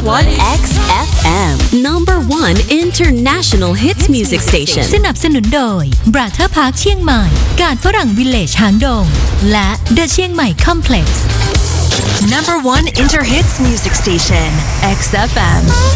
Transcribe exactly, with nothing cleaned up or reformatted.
one X F M number one international hits music station สนับสนุนโดย Brother Park เชียงใหม่การฝรั่งวิลเลจหางดงและ The เชียงใหม่ Complex number one inter hits music station X F M